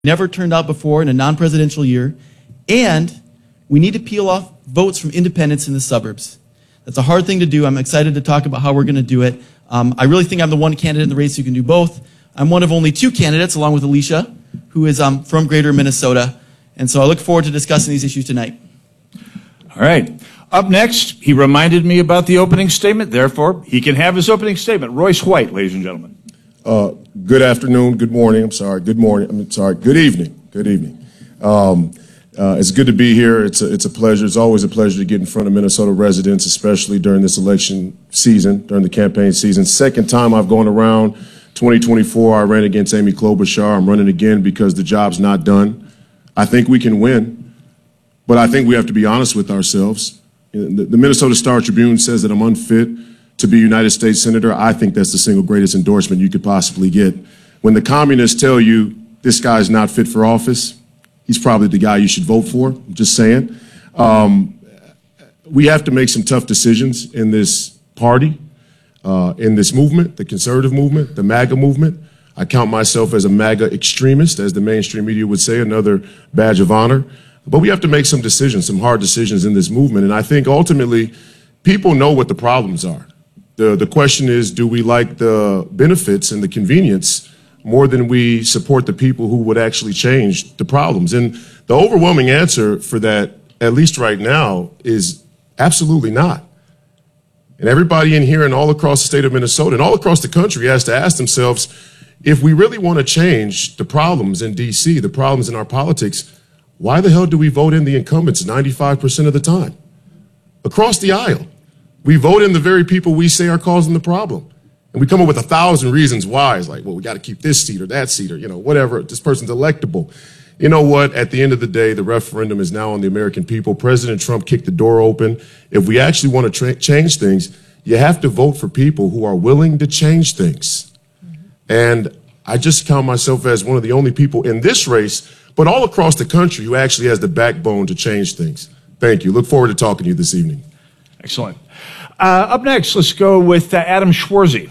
never turned out before in a non-presidential year, and we need to peel off votes from independents in the suburbs. That's a hard thing to do. I'm excited to talk about how we're going to do it. I really think I'm the one candidate in the race who can do both. I'm one of only two candidates, along with Alicia, who is from Greater Minnesota, and so I look forward to discussing these issues tonight. All right. Up next, he reminded me about the opening statement. Therefore, he can have his opening statement. Royce White, ladies and gentlemen. Good afternoon, good morning, good evening, it's good to be here. It's a pleasure. It's always a pleasure to get in front of Minnesota residents, especially during this election season, during the campaign season. Second time I've gone around, 2024, I ran against Amy Klobuchar. I'm running again because the job's not done. I think we can win, but I think we have to be honest with ourselves. The Minnesota Star-Tribune says that I'm unfit to be United States Senator. I think that's the single greatest endorsement you could possibly get. When the communists tell you this guy's not fit for office, he's probably the guy you should vote for. I'm just saying. We have to make some tough decisions in this party, in this movement, the conservative movement, the MAGA movement. I count myself as a MAGA extremist, as the mainstream media would say, another badge of honor. But we have to make some decisions, some hard decisions in this movement. And I think ultimately people know what the problems are. The question is, do we like the benefits and the convenience more than we support the people who would actually change the problems? And the overwhelming answer for that, at least right now, is absolutely not. And everybody in here and all across the state of Minnesota and all across the country has to ask themselves, if we really want to change the problems in D.C., the problems in our politics, why the hell do we vote in the incumbents 95% of the time? Across the aisle. We vote in the very people we say are causing the problem. And we come up with 1,000 reasons why. It's like, well, we got to keep this seat or that seat or, whatever. This person's electable. You know what? At the end of the day, the referendum is now on the American people. President Trump kicked the door open. If we actually want to change things, you have to vote for people who are willing to change things. And I just count myself as one of the only people in this race, but all across the country, who actually has the backbone to change things. Thank you. Look forward to talking to you this evening. Excellent. Up next, let's go with Adam Schwarzy.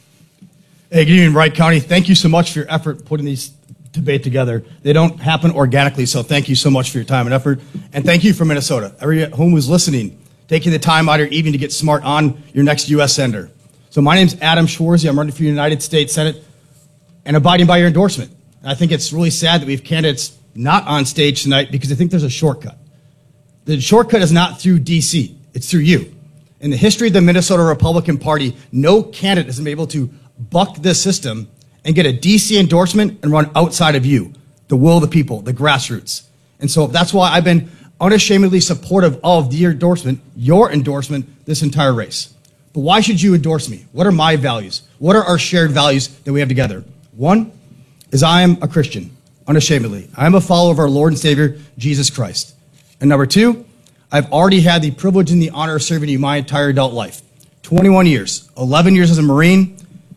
Hey, good evening, Wright County. Thank you so much for your effort putting these debate together. They don't happen organically, so thank you so much for your time and effort. And thank you for Minnesota. Everyone who's listening, taking the time out of your evening to get smart on your next U.S. Senator. So my name's Adam Schwarzy. I'm running for the United States Senate and abiding by your endorsement. And I think it's really sad that we have candidates not on stage tonight because I think there's a shortcut. The shortcut is not through D.C. It's through you. In the history of the Minnesota Republican Party, no candidate has been able to buck this system and get a D.C. endorsement and run outside of you, the will of the people, the grassroots. And so that's why I've been unashamedly supportive of your endorsement this entire race. But why should you endorse me? What are my values? What are our shared values that we have together? One is I am a Christian, unashamedly. I am a follower of our Lord and Savior, Jesus Christ. And number two, I've already had the privilege and the honor of serving you my entire adult life. 21 years, 11 years as a Marine,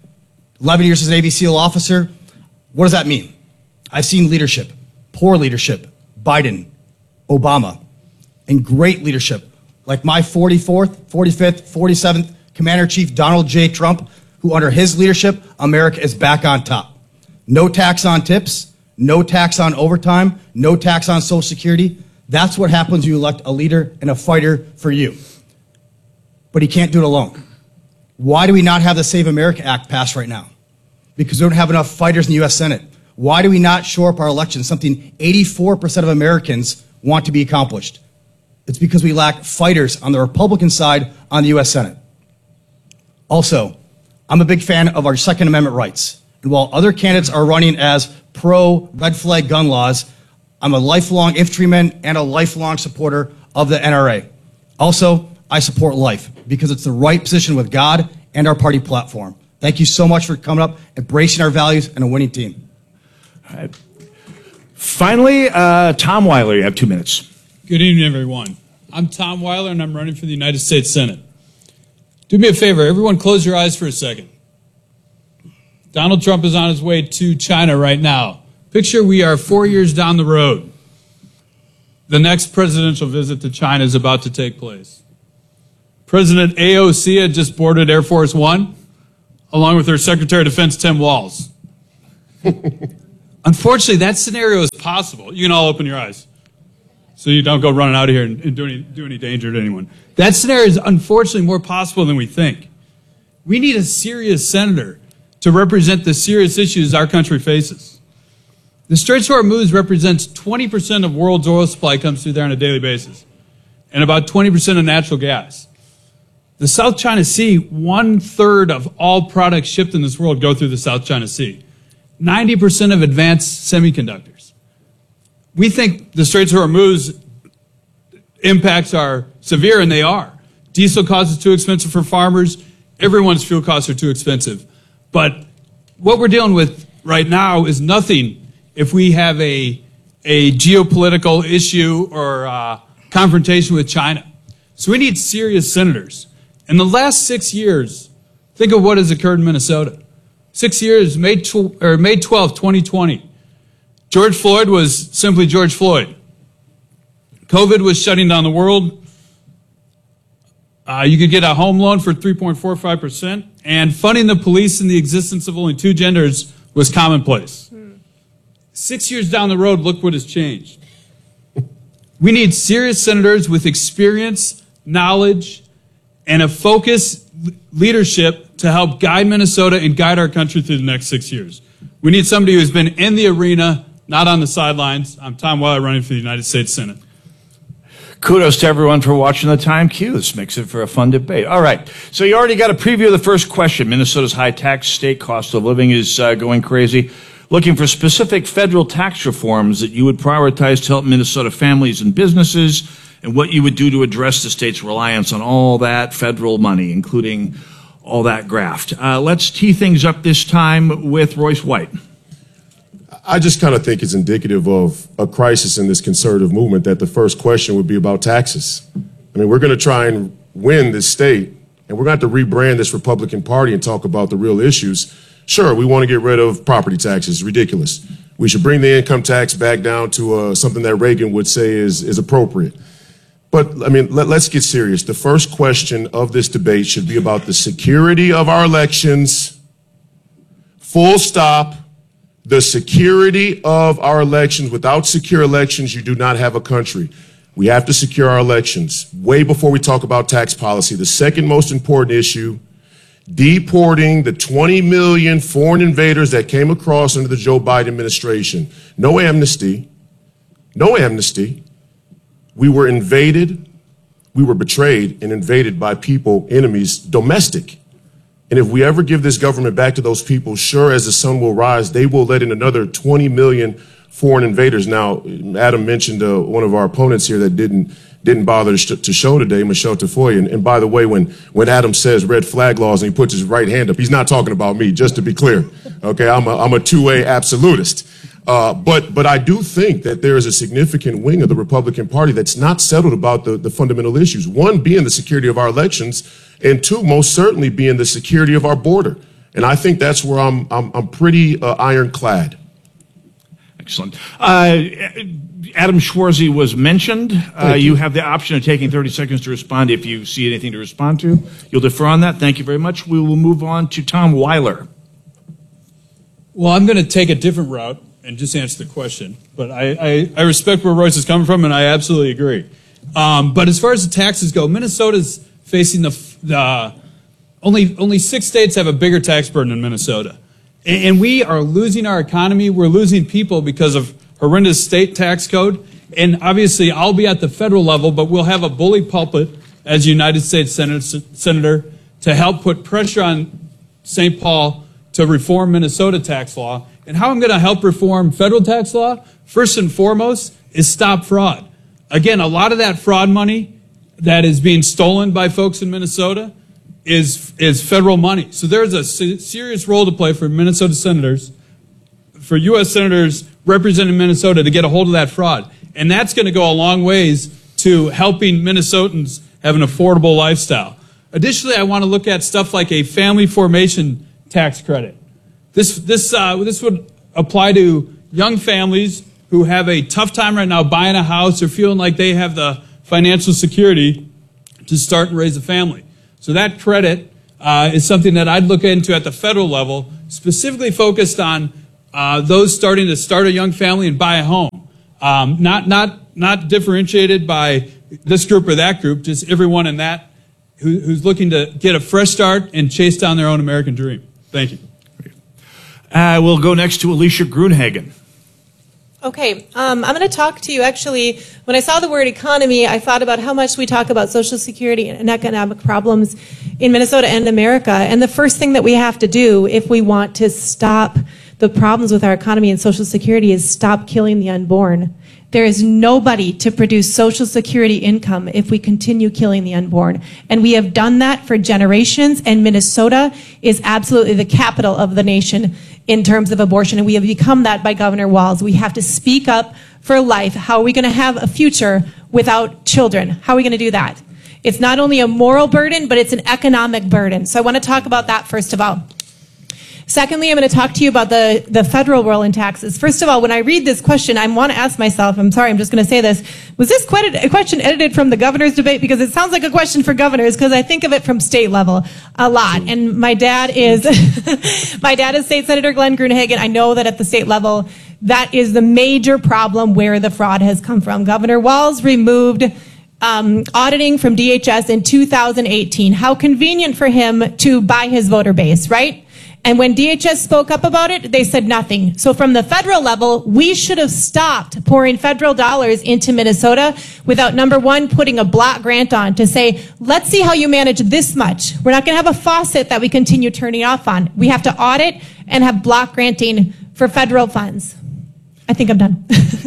11 years as a Navy SEAL officer. What does that mean? I've seen leadership, poor leadership, Biden, Obama, and great leadership, like my 44th, 45th, 47th Commander-in-Chief Donald J. Trump, who under his leadership, America is back on top. No tax on tips, no tax on overtime, no tax on Social Security. That's what happens when you elect a leader and a fighter for you. But he can't do it alone. Why do we not have the Save America Act passed right now? Because we don't have enough fighters in the U.S. Senate. Why do we not shore up our elections, something 84% of Americans want to be accomplished? It's because we lack fighters on the Republican side on the U.S. Senate. Also, I'm a big fan of our Second Amendment rights. And while other candidates are running as pro-red flag gun laws, I'm a lifelong infantryman and a lifelong supporter of the NRA. Also, I support life because it's the right position with God and our party platform. Thank you so much for coming up, embracing our values, and a winning team. All right. Finally, Tom Weiler, you have 2 minutes. Good evening, everyone. I'm Tom Weiler, and I'm running for the United States Senate. Do me a favor, everyone close your eyes for a second. Donald Trump is on his way to China right now. Picture we are 4 years down the road. The next presidential visit to China is about to take place. President AOC had just boarded Air Force One, along with her Secretary of Defense, Tim Walz. Unfortunately, that scenario is possible. You can all open your eyes so you don't go running out of here and do any danger to anyone. That scenario is unfortunately more possible than we think. We need a serious senator to represent the serious issues our country faces. The Straits of Hormuz represents 20% of world's oil supply comes through there on a daily basis, and about 20% of natural gas. The South China Sea, 1/3 of all products shipped in this world go through the South China Sea. 90% of advanced semiconductors. We think the Straits of Hormuz impacts are severe, and they are. Diesel costs is too expensive for farmers. Everyone's fuel costs are too expensive. But what we're dealing with right now is nothing if we have a geopolitical issue or confrontation with China. So we need serious senators. In the last 6 years, think of what has occurred in Minnesota. 6 years, May 12, 2020. George Floyd was simply George Floyd. COVID was shutting down the world. You could get a home loan for 3.45%, and funding the police in the existence of only two genders was commonplace. 6 years down the road, look what has changed. We need serious senators with experience, knowledge, and a focused leadership to help guide Minnesota and guide our country through the next 6 years. We need somebody who's been in the arena, not on the sidelines. I'm Tom Weiler, running for the United States Senate. Kudos to everyone for watching the Time Q. This makes it for a fun debate. All right. So you already got a preview of the first question. Minnesota's high tax state, cost of living is going crazy. Looking for specific federal tax reforms that you would prioritize to help Minnesota families and businesses, and what you would do to address the state's reliance on all that federal money, including all that graft. Let's tee things up this time with Royce White. I just kind of think it's indicative of a crisis in this conservative movement that the first question would be about taxes. I mean, we're going to try and win this state, and we're going to have to rebrand this Republican Party and talk about the real issues. Sure, we want to get rid of property taxes. Ridiculous. We should bring the income tax back down to something that Reagan would say is appropriate. But, I mean, let's get serious. The first question of this debate should be about the security of our elections. Full stop. The security of our elections. Without secure elections, you do not have a country. We have to secure our elections. Way before we talk about tax policy, the second most important issue, deporting the 20 million foreign invaders that came across under the Joe Biden administration. No amnesty. No amnesty. We were invaded, we were betrayed and invaded by people, enemies, domestic. And if we ever give this government back to those people, sure as the sun will rise, they will let in another 20 million foreign invaders. Now, Adam mentioned one of our opponents here that didn't bother to show today, Michelle Tafoya. And by the way, when Adam says red flag laws and he puts his right hand up, he's not talking about me, just to be clear. Okay, I'm a two-way absolutist. But I do think that there is a significant wing of the Republican Party that's not settled about the fundamental issues. One being the security of our elections, and two, most certainly being the security of our border. And I think that's where I'm pretty ironclad. Excellent. Adam Schwarzy was mentioned. You have the option of taking 30 seconds to respond if you see anything to respond to. You'll defer on that. Thank you very much. We will move on to Tom Weiler. Well, I'm going to take a different route and just answer the question. But I respect where Royce is coming from, and I absolutely agree. But as far as the taxes go, Minnesota's facing only 6 states have a bigger tax burden than Minnesota. And we are losing our economy. We're losing people because of horrendous state tax code. And obviously, I'll be at the federal level, but we'll have a bully pulpit as United States Senator to help put pressure on St. Paul to reform Minnesota tax law. And how I'm going to help reform federal tax law, first and foremost, is stop fraud. Again, a lot of that fraud money that is being stolen by folks in Minnesota is federal money. So there's a serious role to play for Minnesota senators, for U.S. senators representing Minnesota to get a hold of that fraud. And that's going to go a long ways to helping Minnesotans have an affordable lifestyle. Additionally, I want to look at stuff like a family formation tax credit. This would apply to young families who have a tough time right now buying a house or feeling like they have the financial security to start and raise a family. So that credit is something that I'd look into at the federal level, specifically focused on those starting to start a young family and buy a home. Not differentiated by this group or that group, just everyone in that who's looking to get a fresh start and chase down their own American dream. Thank you. We'll go next to Alicia Grunhagen. Okay, I'm going to talk to you. Actually, when I saw the word economy, I thought about how much we talk about Social Security and economic problems in Minnesota and America. And the first thing that we have to do if we want to stop the problems with our economy and Social Security is stop killing the unborn. There is nobody to produce Social Security income if we continue killing the unborn. And we have done that for generations, and Minnesota is absolutely the capital of the nation in terms of abortion, and we have become that by Governor Walz. We have to speak up for life. How are we going to have a future without children? How are we going to do that? It's not only a moral burden, but it's an economic burden. So I want to talk about that first of all. Secondly, I'm going to talk to you about the federal role in taxes. First of all, when I read this question, I want to ask myself, I'm sorry, I'm just going to say this, was this a question edited from the governor's debate? Because it sounds like a question for governors, because I think of it from state level a lot. And my dad is State Senator Glenn Grunhagen. I know that at the state level, that is the major problem where the fraud has come from. Governor Walz removed auditing from DHS in 2018. How convenient for him to buy his voter base, right? And when DHS spoke up about it, they said nothing. So from the federal level, we should have stopped pouring federal dollars into Minnesota without, number one, putting a block grant on to say, let's see how you manage this much. We're not going to have a faucet that we continue turning off on. We have to audit and have block granting for federal funds. I think I'm done.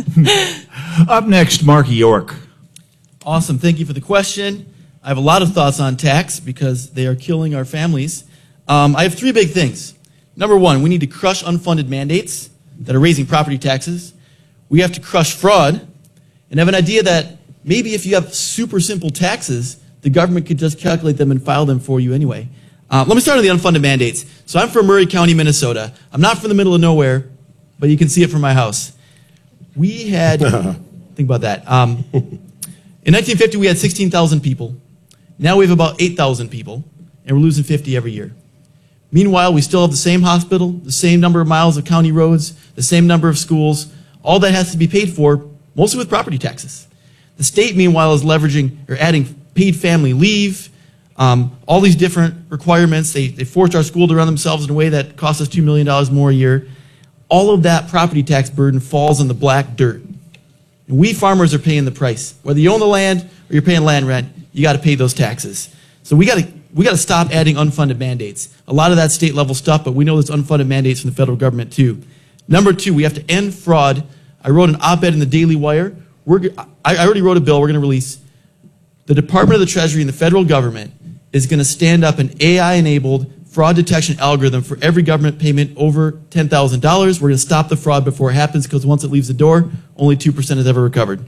Up next, Mark York. Awesome. Thank you for the question. I have a lot of thoughts on tax because they are killing our families. I have three big things. Number one, we need to crush unfunded mandates that are raising property taxes. We have to crush fraud and have an idea that maybe if you have super simple taxes, the government could just calculate them and file them for you anyway. Let me start on the unfunded mandates. So I'm from Murray County, Minnesota. I'm not from the middle of nowhere, but you can see it from my house. We had, think about that. In 1950, we had 16,000 people. Now we have about 8,000 people, and we're losing 50 every year. Meanwhile, we still have the same hospital, the same number of miles of county roads, the same number of schools. All that has to be paid for, mostly with property taxes. The state, meanwhile, is leveraging or adding paid family leave, all these different requirements. They forced our school to run themselves in a way that costs us $2 million more a year. All of that property tax burden falls on the black dirt. And we farmers are paying the price. Whether you own the land or you're paying land rent, you got to pay those taxes. So we got to stop adding unfunded mandates. A lot of that state level stuff, but we know there's unfunded mandates from the federal government too. Number two, we have to end fraud. I wrote an op-ed in the Daily Wire. I already wrote a bill we're going to release. The Department of the Treasury and the federal government is going to stand up an AI-enabled fraud detection algorithm for every government payment over $10,000. We're going to stop the fraud before it happens because once it leaves the door, only 2% is ever recovered.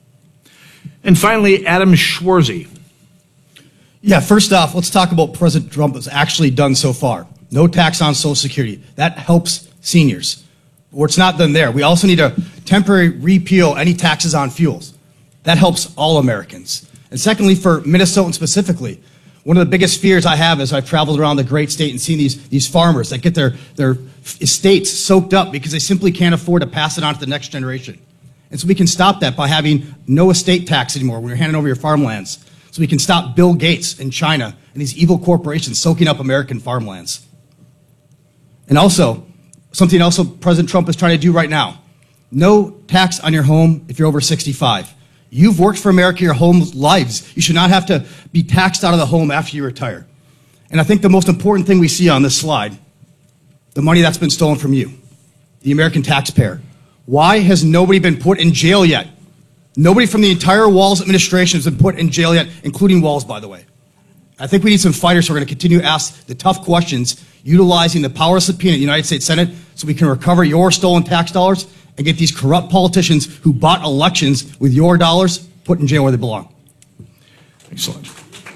And finally, Adam Schwarzy. Yeah, first off, let's talk about what President Trump has actually done so far. No tax on Social Security. That helps seniors. But it's not done there. We also need to temporarily repeal any taxes on fuels. That helps all Americans. And secondly, for Minnesotans specifically, one of the biggest fears I have is I've traveled around the great state and seen these farmers that get their estates soaked up because they simply can't afford to pass it on to the next generation. And so we can stop that by having no estate tax anymore when you're handing over your farmlands. So we can stop Bill Gates in China and these evil corporations soaking up American farmlands. And also, something else President Trump is trying to do right now. No tax on your home if you're over 65. You've worked for America your whole lives. You should not have to be taxed out of the home after you retire. And I think the most important thing we see on this slide, the money that's been stolen from you, the American taxpayer. Why has nobody been put in jail yet? Nobody from the entire Walz administration has been put in jail yet, including Walz, by the way. I think we need some fighters who are going to continue to ask the tough questions, utilizing the power of subpoena in the United States Senate so we can recover your stolen tax dollars and get these corrupt politicians who bought elections with your dollars put in jail where they belong. Excellent.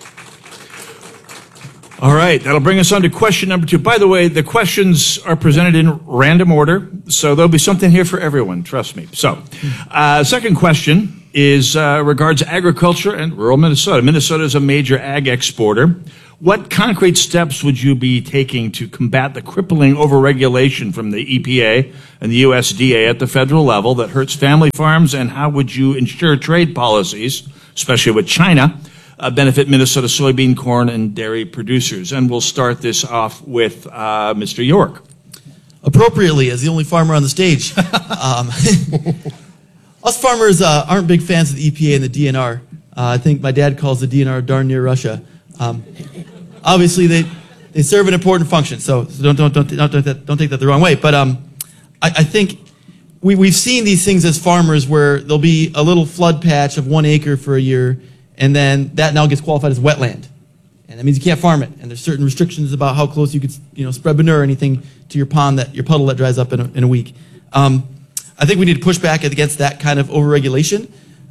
All right, that'll bring us on to question number 2. By the way, the questions are presented in random order, so there'll be something here for everyone, trust me. So, second question is regards agriculture and rural Minnesota. Minnesota is a major ag exporter. What concrete steps would you be taking to combat the crippling overregulation from the EPA and the USDA at the federal level that hurts family farms, and how would you ensure trade policies, especially with China, benefit Minnesota soybean, corn, and dairy producers? And we'll start this off with Mr. York. Appropriately, as the only farmer on the stage. Us farmers aren't big fans of the EPA and the DNR. I think my dad calls the DNR darn near Russia. Obviously, they serve an important function, so don't take that the wrong way. But I think we've seen these things as farmers where there'll be a little flood patch of 1 acre for a year, and then that now gets qualified as wetland. And that means you can't farm it. And there's certain restrictions about how close you could, spread manure or anything to your pond, your puddle that dries up in a week. I think we need to push back against that kind of overregulation.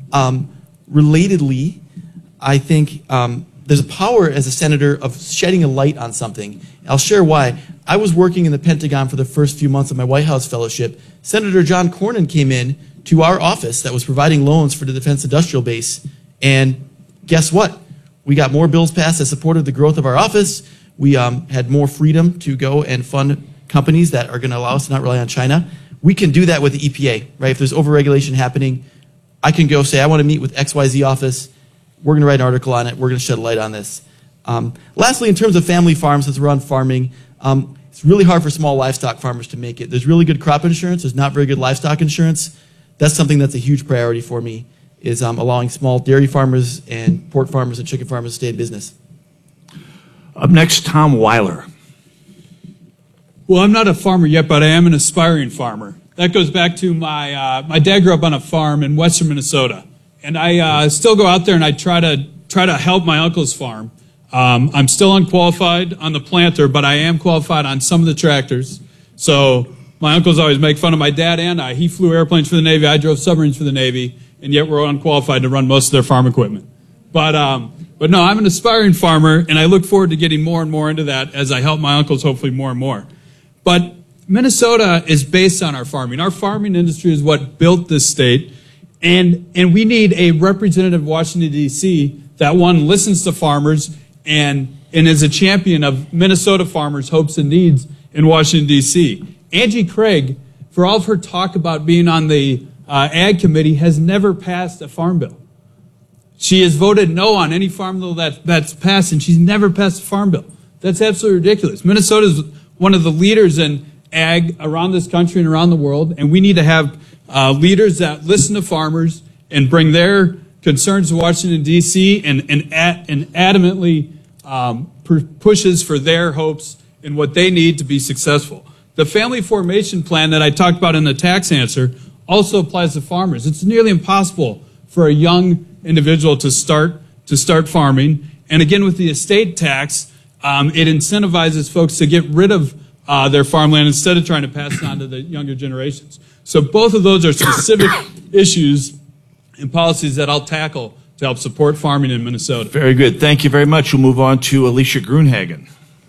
Relatedly, I think there's a power as a senator of shedding a light on something. I'll share why. I was working in the Pentagon for the first few months of my White House fellowship. Senator John Cornyn came in to our office that was providing loans for the Defense Industrial Base, and guess what? We got more bills passed that supported the growth of our office. We had more freedom to go and fund companies that are going to allow us to not rely on China. We can do that with the EPA, right? If there's overregulation happening, I can go say, I want to meet with XYZ office. We're going to write an article on it. We're going to shed a light on this. Lastly, in terms of family farms, since we're on farming, it's really hard for small livestock farmers to make it. There's really good crop insurance. There's not very good livestock insurance. That's something that's a huge priority for me, is allowing small dairy farmers and pork farmers and chicken farmers to stay in business. Up next, Tom Weiler. Well, I'm not a farmer yet, but I am an aspiring farmer. That goes back to my dad grew up on a farm in western Minnesota, and I still go out there and I try to help my uncle's farm. I'm still unqualified on the planter, but I am qualified on some of the tractors. So my uncles always make fun of my dad and I. He flew airplanes for the Navy. I drove submarines for the Navy, and yet we're unqualified to run most of their farm equipment. But no, I'm an aspiring farmer, and I look forward to getting more and more into that as I help my uncles, hopefully more and more. But Minnesota is based on our farming. Our farming industry is what built this state, and we need a representative of Washington, D.C. that, one, listens to farmers and is a champion of Minnesota farmers' hopes and needs in Washington, D.C. Angie Craig, for all of her talk about being on the Ag Committee, has never passed a farm bill. She has voted no on any farm bill that's passed, and she's never passed a farm bill. That's absolutely ridiculous. Minnesota is one of the leaders in ag around this country and around the world, and we need to have leaders that listen to farmers and bring their concerns to Washington, D.C. and adamantly pushes for their hopes and what they need to be successful. The family formation plan that I talked about in the tax answer also applies to farmers. It's nearly impossible for a young individual to start farming. And again, with the estate tax, it incentivizes folks to get rid of their farmland instead of trying to pass it on to the younger generations. So both of those are specific issues and policies that I'll tackle to help support farming in Minnesota. Very good. Thank you very much. We'll move on to Alicia Grunhagen.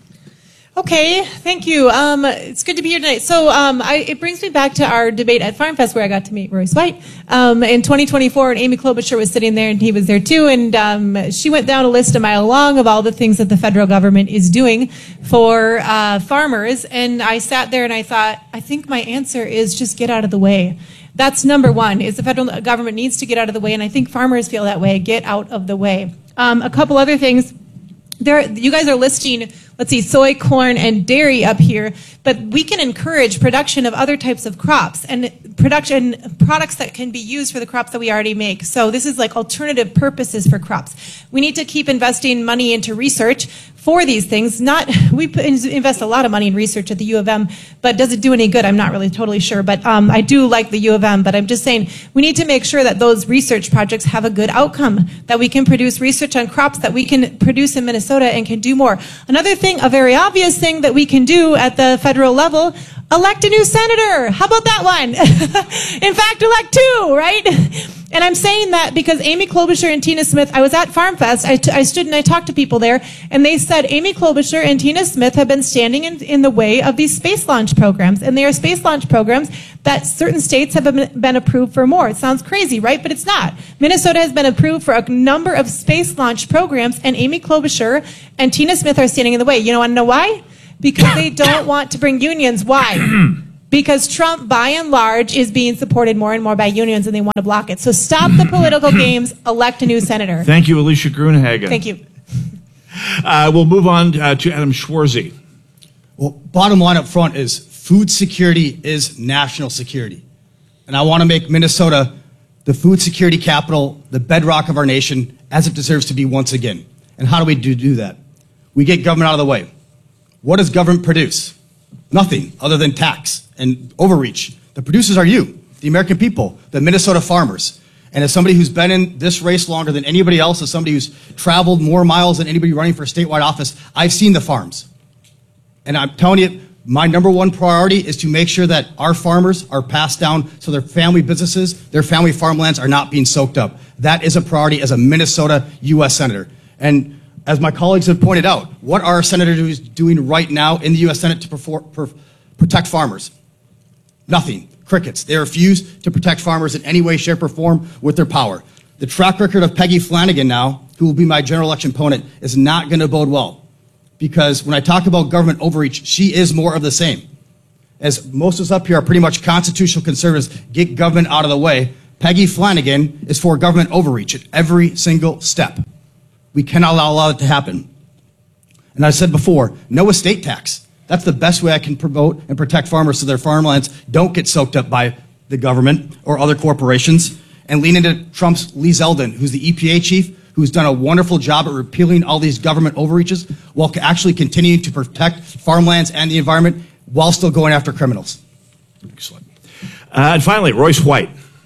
Okay, thank you. It's good to be here tonight. So it brings me back to our debate at Farm Fest where I got to meet Royce White in 2024, and Amy Klobuchar was sitting there, and he was there too, and she went down a list a mile long of all the things that the federal government is doing for farmers, and I sat there and I thought, I think my answer is just get out of the way. That's number one, is the federal government needs to get out of the way, and I think farmers feel that way. Get out of the way. A couple other things. You guys are listing, let's see, soy, corn, and dairy up here, but we can encourage production of other types of crops and products that can be used for the crops that we already make. So this is like alternative purposes for crops. We need to keep investing money into research for these things. We invest a lot of money in research at the U of M, but does it do any good? I'm not really totally sure, but I do like the U of M, but I'm just saying we need to make sure that those research projects have a good outcome, that we can produce research on crops that we can produce in Minnesota and can do more. Another thing, a very obvious thing that we can do at the federal level, elect a new senator. How about that one? In fact, elect two, right? And I'm saying that because Amy Klobuchar and Tina Smith, I was at Farm Fest, I stood and I talked to people there, and they said Amy Klobuchar and Tina Smith have been standing in the way of these space launch programs. And they are space launch programs that certain states have been approved for more. It sounds crazy, right? But it's not. Minnesota has been approved for a number of space launch programs, and Amy Klobuchar and Tina Smith are standing in the way. You want to know why? Because they don't want to bring unions. Why? Because Trump, by and large, is being supported more and more by unions, and they want to block it. So stop the political games. Elect a new senator. Thank you, Alicia Gruenhagen. Thank you. We'll move on to Adam Schwarzy. Well, bottom line up front is food security is national security. And I want to make Minnesota the food security capital, the bedrock of our nation, as it deserves to be once again. And how do we do that? We get government out of the way. What does government produce? Nothing other than tax and overreach. The producers are you, the American people, the Minnesota farmers. And as somebody who's been in this race longer than anybody else, as somebody who's traveled more miles than anybody running for a statewide office, I've seen the farms. And I'm telling you, my number one priority is to make sure that our farmers are passed down so their family businesses, their family farmlands are not being soaked up. That is a priority as a Minnesota U.S. Senator. And as my colleagues have pointed out, what are our senators doing right now in the U.S. Senate to protect farmers? Nothing. Crickets. They refuse to protect farmers in any way, shape, or form with their power. The track record of Peggy Flanagan now, who will be my general election opponent, is not going to bode well. Because when I talk about government overreach, she is more of the same. As most of us up here are pretty much constitutional conservatives, get government out of the way, Peggy Flanagan is for government overreach at every single step. We cannot allow it to happen. And I said before, no estate tax. That's the best way I can promote and protect farmers so their farmlands don't get soaked up by the government or other corporations. And lean into Trump's Lee Zeldin, who's the EPA chief, who's done a wonderful job at repealing all these government overreaches while actually continuing to protect farmlands and the environment while still going after criminals. Excellent. And finally, Royce White.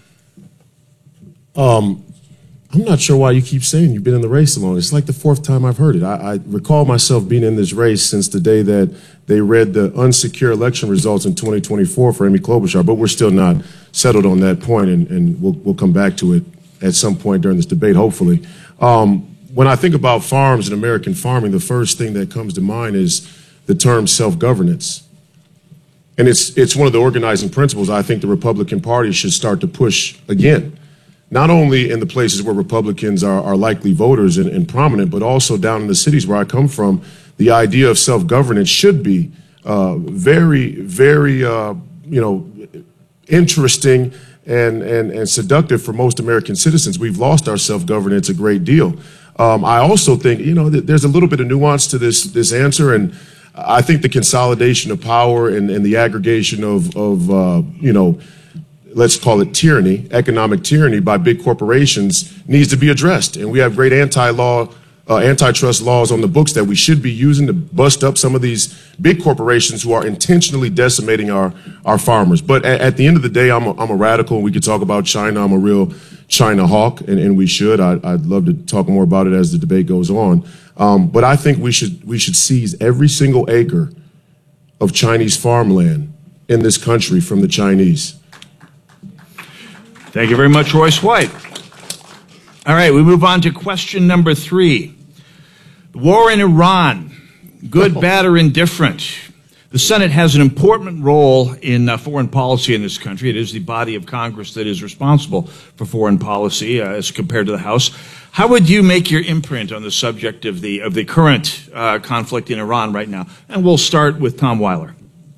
I'm not sure why you keep saying you've been in the race so long. It's like the fourth time I've heard it. I recall myself being in this race since the day that they read the unsecure election results in 2024 for Amy Klobuchar, but we're still not settled on that point, and we'll come back to it at some point during this debate, hopefully. When I think about farms and American farming, the first thing that comes to mind is the term self-governance. And it's one of the organizing principles I think the Republican Party should start to push again. Not only in the places where Republicans are likely voters and prominent, but also down in the cities where I come from, the idea of self-governance should be very, very, interesting and seductive for most American citizens. We've lost our self-governance a great deal. I also think, that there's a little bit of nuance to this answer, and I think the consolidation of power and the aggregation of let's call it tyranny, economic tyranny by big corporations needs to be addressed. And we have great antitrust laws on the books that we should be using to bust up some of these big corporations who are intentionally decimating our farmers. But at the end of the day, I'm a radical, and we could talk about China. I'm a real China hawk, and we should. I'd love to talk more about it as the debate goes on. But I think we should seize every single acre of Chinese farmland in this country from the Chinese. Thank you very much, Royce White. All right, we move on to question number 3. The war in Iran, good, bad, or indifferent? The Senate has an important role in foreign policy in this country. It is the body of Congress that is responsible for foreign policy as compared to the House. How would you make your imprint on the subject of the current conflict in Iran right now? And we'll start with Tom Weiler.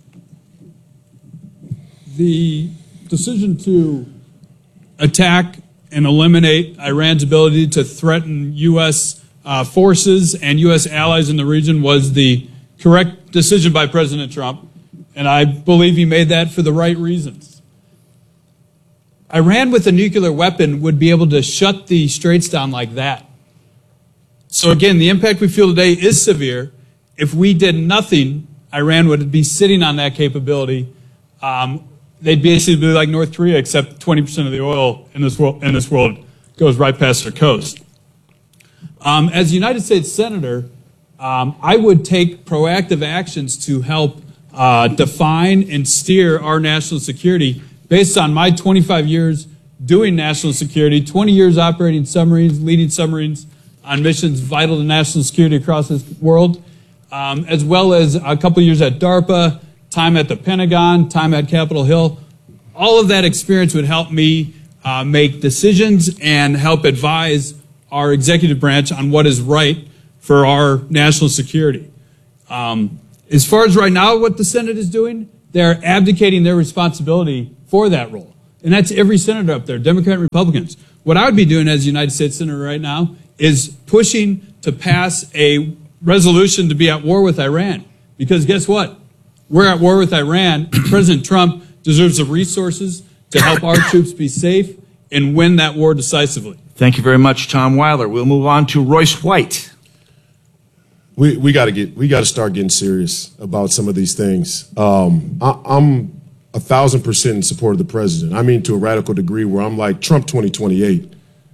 The decision to attack and eliminate Iran's ability to threaten U.S. Forces and U.S. allies in the region was the correct decision by President Trump, and I believe he made that for the right reasons. Iran with a nuclear weapon would be able to shut the straits down like that. So again, the impact we feel today is severe. If we did nothing, Iran would be sitting on that capability. They'd basically be like North Korea, except 20% of the oil in this world goes right past their coast. As a United States Senator, I would take proactive actions to help define and steer our national security based on my 25 years doing national security, 20 years operating submarines, leading submarines on missions vital to national security across this world, as well as a couple years at DARPA, time at the Pentagon, time at Capitol Hill. All of that experience would help me make decisions and help advise our executive branch on what is right for our national security. As far as right now, what the Senate is doing, they're abdicating their responsibility for that role. And that's every senator up there, Democrat and Republicans. What I would be doing as United States Senator right now is pushing to pass a resolution to be at war with Iran. Because guess what? We're at war with Iran. President Trump deserves the resources to help our troops be safe and win that war decisively. Thank you very much, Tom Weiler. We'll move on to Royce White. We got to start getting serious about some of these things. I'm 1,000% in support of the president. I mean, to a radical degree where I'm like Trump 2028.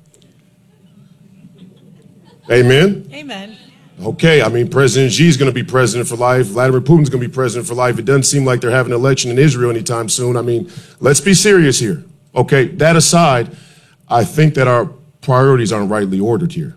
Amen? Amen. Okay, I mean, President Xi is going to be president for life. Vladimir Putin's going to be president for life. It doesn't seem like they're having an election in Israel anytime soon. I mean, let's be serious here. Okay, that aside, I think that our priorities aren't rightly ordered here.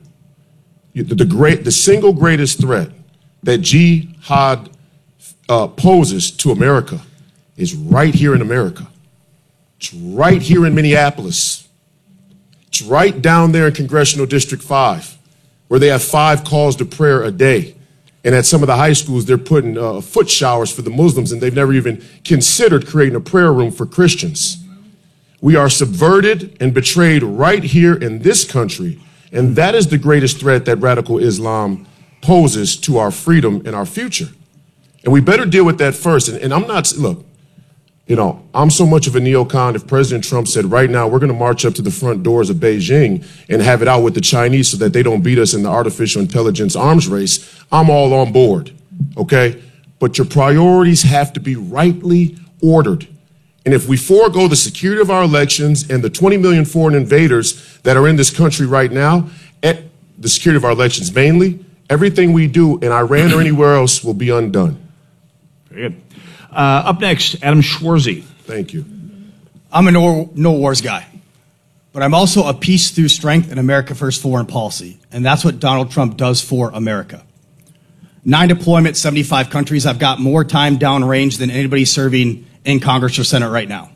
The single greatest threat that jihad poses to America is right here in America. It's right here in Minneapolis. It's right down there in Congressional District 5, where they have 5 calls to prayer a day. And at some of the high schools, they're putting foot showers for the Muslims, and they've never even considered creating a prayer room for Christians. We are subverted and betrayed right here in this country, and that is the greatest threat that radical Islam poses to our freedom and our future. And we better deal with that first. And I'm not, look, I'm so much of a neocon. If President Trump said right now we're going to march up to the front doors of Beijing and have it out with the Chinese so that they don't beat us in the artificial intelligence arms race, I'm all on board, okay? But your priorities have to be rightly ordered. And if we forego the security of our elections and the 20 million foreign invaders that are in this country right now, the security of our elections mainly, everything we do in Iran or anywhere else will be undone. Very good. Up next, Adam Schwarzy. Thank you. I'm a no wars guy, but I'm also a peace through strength and America first foreign policy. And that's what Donald Trump does for America. 9 deployments, 75 countries. I've got more time downrange than anybody serving in Congress or Senate right now.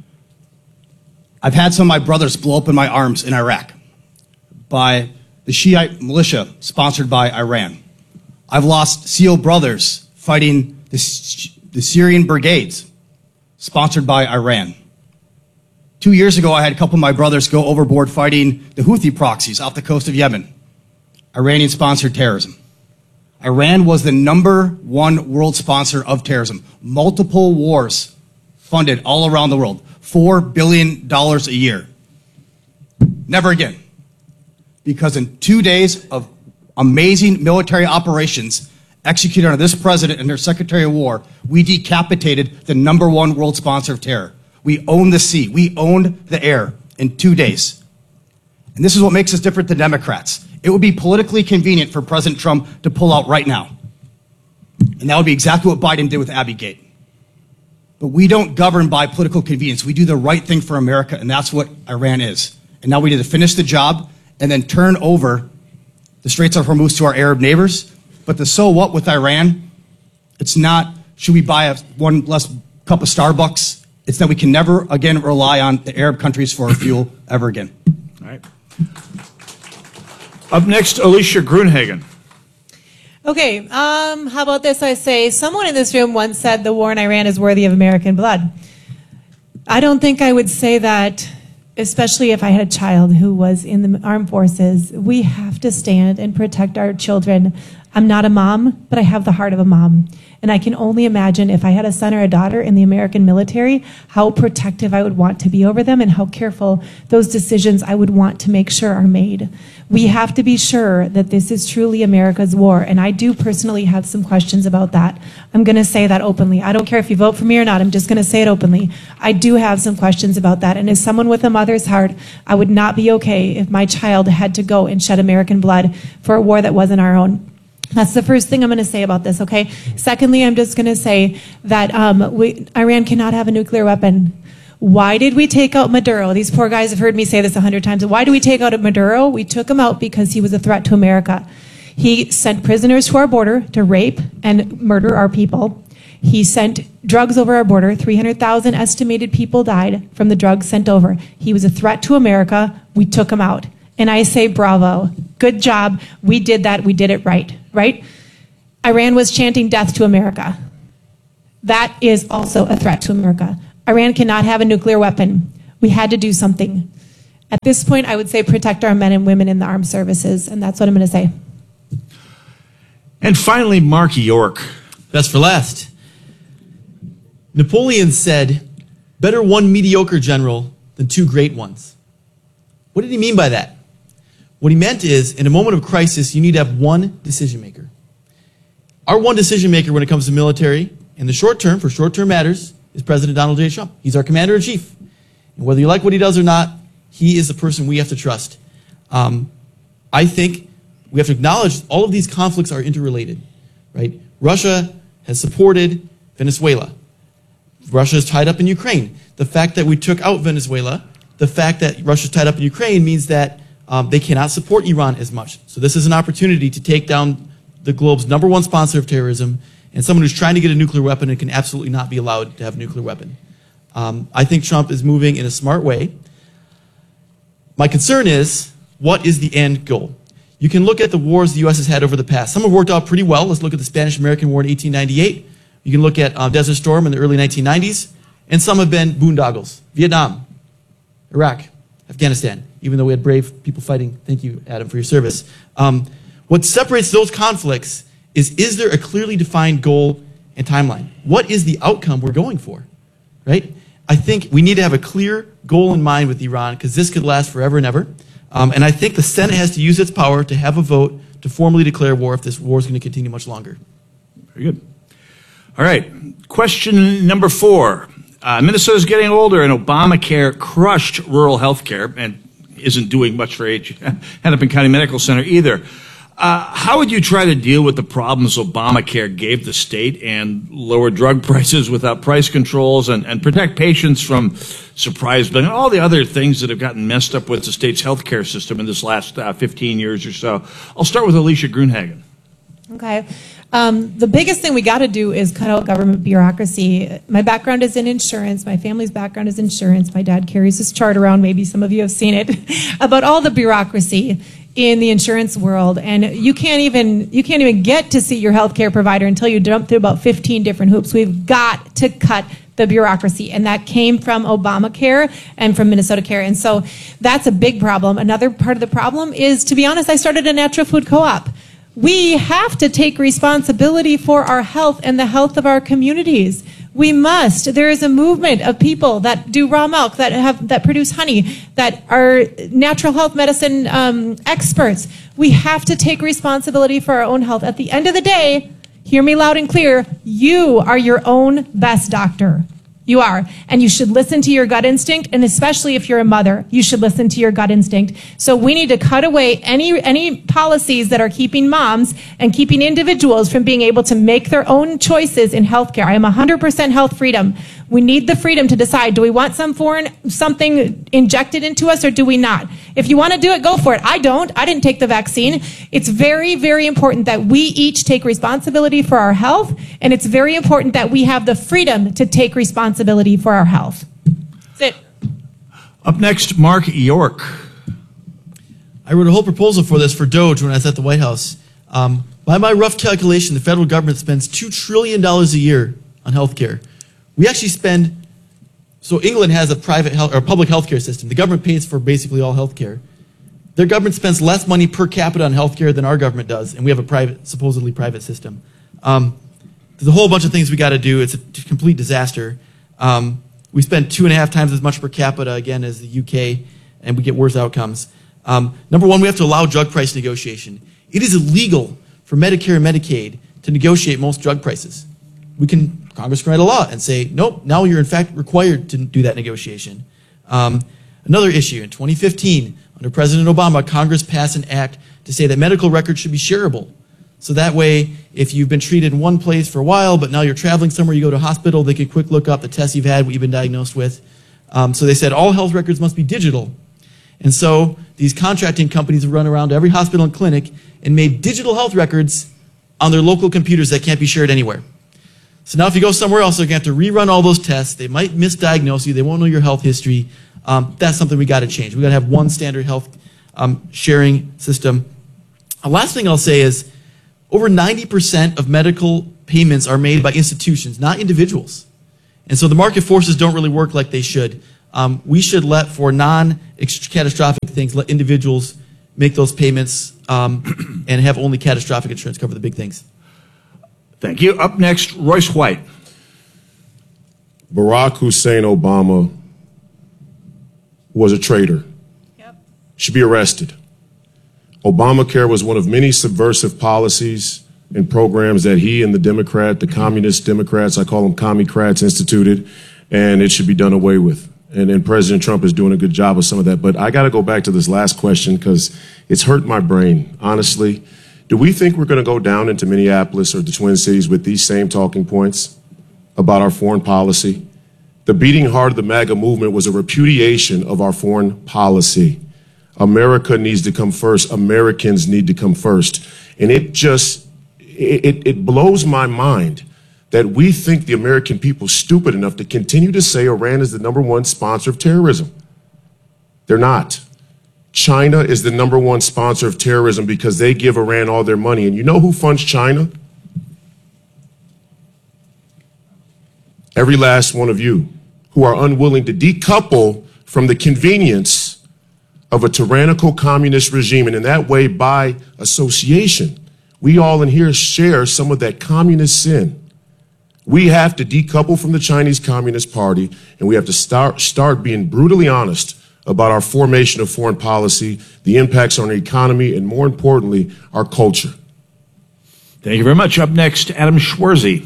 I've had some of my brothers blow up in my arms in Iraq by the Shiite militia sponsored by Iran. I've lost SEAL brothers fighting the Syrian brigades sponsored by Iran. 2 years ago, I had a couple of my brothers go overboard fighting the Houthi proxies off the coast of Yemen. Iranian-sponsored terrorism. Iran was the #1 world sponsor of terrorism. Multiple wars funded all around the world. $4 billion a year. Never again. Because in 2 days of amazing military operations executed under this president and their Secretary of War, we decapitated the #1 world sponsor of terror. We owned the sea. We owned the air in 2 days. And this is what makes us different than Democrats. It would be politically convenient for President Trump to pull out right now. And that would be exactly what Biden did with Abbey-gate. But we don't govern by political convenience. We do the right thing for America, and that's what Iran is. And now we need to finish the job and then turn over the Straits of Hormuz to our Arab neighbors. But the so what with Iran, it's not, should we buy one less cup of Starbucks? It's that we can never again rely on the Arab countries for our fuel ever again. All right. Up next, Alicia Grunhagen. Okay, how about this? I say, someone in this room once said the war in Iran is worthy of American blood. I don't think I would say that, especially if I had a child who was in the armed forces. We have to stand and protect our children. I'm not a mom, but I have the heart of a mom. And I can only imagine if I had a son or a daughter in the American military, how protective I would want to be over them and how careful those decisions I would want to make sure are made. We have to be sure that this is truly America's war. And I do personally have some questions about that. I'm going to say that openly. I don't care if you vote for me or not. I'm just going to say it openly. I do have some questions about that. And as someone with a mother's heart, I would not be okay if my child had to go and shed American blood for a war that wasn't our own. That's the first thing I'm going to say about this, okay? Secondly, I'm just going to say that Iran cannot have a nuclear weapon. Why did we take out Maduro? These poor guys have heard me say this 100 times. Why did we take out Maduro? We took him out because he was a threat to America. He sent prisoners to our border to rape and murder our people. He sent drugs over our border. 300,000 estimated people died from the drugs sent over. He was a threat to America. We took him out. And I say bravo. Good job. We did that. We did it right. Right? Iran was chanting death to America. That is also a threat to America. Iran cannot have a nuclear weapon. We had to do something. At this point, I would say protect our men and women in the armed services, and that's what I'm going to say. And finally, Mark York. Best for last. Napoleon said, better one mediocre general than two great ones. What did he mean by that? What he meant is, in a moment of crisis, you need to have one decision maker. Our one decision maker when it comes to military, in the short term, for short-term matters, is President Donald J. Trump. He's our commander-in-chief. And whether you like what he does or not, he is the person we have to trust. I think we have to acknowledge all of these conflicts are interrelated, right? Russia has supported Venezuela. Russia is tied up in Ukraine. The fact that we took out Venezuela, the fact that Russia is tied up in Ukraine means that they cannot support Iran as much. So this is an opportunity to take down the globe's #1 sponsor of terrorism and someone who's trying to get a nuclear weapon and can absolutely not be allowed to have a nuclear weapon. I think Trump is moving in a smart way. My concern is, what is the end goal? You can look at the wars the U.S. has had over the past. Some have worked out pretty well. Let's look at the Spanish-American War in 1898. You can look at Desert Storm in the early 1990s. And some have been boondoggles. Vietnam, Iraq, Afghanistan, even though we had brave people fighting. Thank you, Adam, for your service. What separates those conflicts is there a clearly defined goal and timeline? What is the outcome we're going for, right? I think we need to have a clear goal in mind with Iran because this could last forever and ever. And I think the Senate has to use its power to have a vote to formally declare war if this war is going to continue much longer. Very good. All right. Question number 4. Minnesota's getting older, and Obamacare crushed rural health care and isn't doing much for Hennepin County Medical Center either. How would you try to deal with the problems Obamacare gave the state and lower drug prices without price controls and protect patients from surprise billing and all the other things that have gotten messed up with the state's health care system in this last 15 years or so? I'll start with Alicia Grunhagen. Okay. The biggest thing we got to do is cut out government bureaucracy. My background is in insurance. My family's background is insurance. My dad carries this chart around. Maybe some of you have seen it about all the bureaucracy in the insurance world, and you can't even get to see your healthcare provider until you jump through about 15 different hoops. We've got to cut the bureaucracy, and that came from Obamacare and from Minnesota Care, and so that's a big problem. Another part of the problem is, to be honest, I started a natural food co-op. We have to take responsibility for our health and the health of our communities. We must. There is a movement of people that do raw milk, that produce honey, that are natural health medicine experts. We have to take responsibility for our own health. At the end of the day, hear me loud and clear, you are your own best doctor. You are. And you should listen to your gut instinct, and especially if you're a mother, you should listen to your gut instinct. So we need to cut away any policies that are keeping moms and keeping individuals from being able to make their own choices in healthcare. I am 100% health freedom. We need the freedom to decide, do we want something injected into us or do we not? If you want to do it, go for it. I don't. I didn't take the vaccine. It's very, very important that we each take responsibility for our health, and it's very important that we have the freedom to take responsibility for our health. That's it. Up next, Mark York. I wrote a whole proposal for this for DOGE when I was at the White House. By my rough calculation, the federal government spends $2 trillion a year on health care. We actually spend, so England has a public health care system. The government pays for basically all health care. Their government spends less money per capita on health care than our government does, and we have a supposedly private system. There's a whole bunch of things we got to do. It's a complete disaster. We spend 2.5 times as much per capita, again, as the UK, and we get worse outcomes. Number one, we have to allow drug price negotiation. It is illegal for Medicare and Medicaid to negotiate most drug prices. Congress can write a law and say, nope, now you're in fact required to do that negotiation. Another issue, in 2015, under President Obama, Congress passed an act to say that medical records should be shareable. So that way, if you've been treated in one place for a while, but now you're traveling somewhere, you go to a hospital, they can quick look up the tests you've had, what you've been diagnosed with. So they said all health records must be digital. And so these contracting companies run around to every hospital and clinic and made digital health records on their local computers that can't be shared anywhere. So now if you go somewhere else, they're going to have to rerun all those tests. They might misdiagnose you. They won't know your health history. That's something we got to change. We got to have one standard health sharing system. The last thing I'll say is over 90% of medical payments are made by institutions, not individuals. And so the market forces don't really work like they should. We should for non-catastrophic things, let individuals make those payments and have only catastrophic insurance cover the big things. Thank you. Up next, Royce White. Barack Hussein Obama was a traitor. Yep. Should be arrested. Obamacare was one of many subversive policies and programs that he and the communist Democrats, I call them commie-crats, instituted, and it should be done away with. And President Trump is doing a good job of some of that. But I got to go back to this last question because it's hurt my brain, honestly. Do we think we're going to go down into Minneapolis or the Twin Cities with these same talking points about our foreign policy? The beating heart of the MAGA movement was a repudiation of our foreign policy. America needs to come first. Americans need to come first. And it blows my mind that we think the American people are stupid enough to continue to say Iran is the #1 sponsor of terrorism. They're not. China is the #1 sponsor of terrorism because they give Iran all their money. And you know who funds China? Every last one of you who are unwilling to decouple from the convenience of a tyrannical communist regime. And in that way, by association, we all in here share some of that communist sin. We have to decouple from the Chinese Communist Party, and we have to start being brutally honest about our formation of foreign policy, the impacts on our economy, and more importantly, our culture. Thank you very much. Up next, Adam Schwarzy.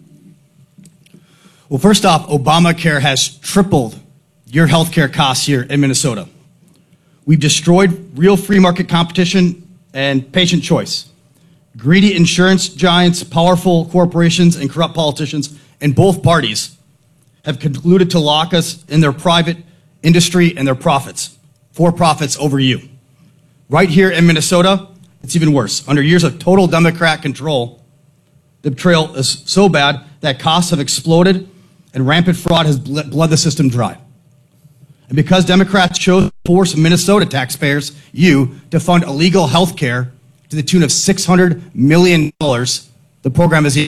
Well, first off, Obamacare has tripled your health care costs here in Minnesota. We've destroyed real free market competition and patient choice. Greedy insurance giants, powerful corporations, and corrupt politicians in both parties have concluded to lock us in their private industry and their profits, for profits over you. Right here in Minnesota, it's even worse. Under years of total Democrat control, the betrayal is so bad that costs have exploded and rampant fraud has bled the system dry. And because Democrats chose to force Minnesota taxpayers, you, to fund illegal health care to the tune of $600 million, the program is.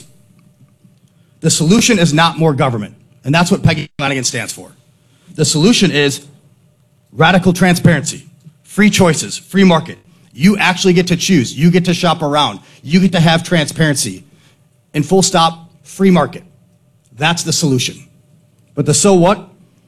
The solution is not more government, and that's what Peggy Flanagan stands for. The solution is radical transparency, free choices, free market. You actually get to choose. You get to shop around. You get to have transparency. And full stop, free market. That's the solution. But the so what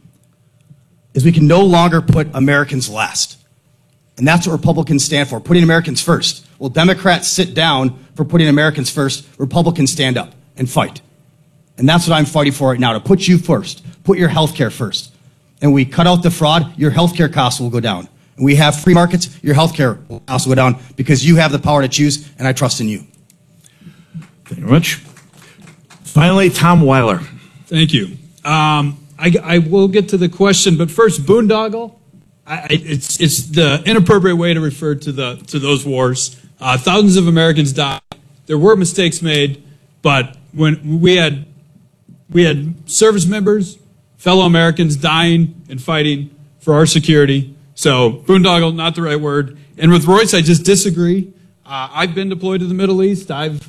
is we can no longer put Americans last. And that's what Republicans stand for, putting Americans first. Well, Democrats sit down for putting Americans first. Republicans stand up and fight. And that's what I'm fighting for right now, to put you first. Put your health care first. And we cut out the fraud, your health care costs will go down. And we have free markets, your health care costs will go down because you have the power to choose, and I trust in you. Thank you very much. Finally, Tom Weiler. Thank you. I will get to the question, but first, boondoggle. It's the inappropriate way to refer to those wars. Thousands of Americans died. There were mistakes made, but when we had service members, fellow Americans dying and fighting for our security. So boondoggle, not the right word. And with Royce, I just disagree. I've been deployed to the Middle East. I've